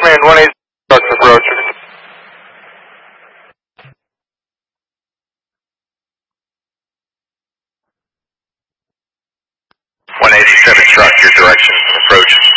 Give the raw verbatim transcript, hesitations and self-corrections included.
Command one eighty approach. one eighty-seven truck, your direction, approach.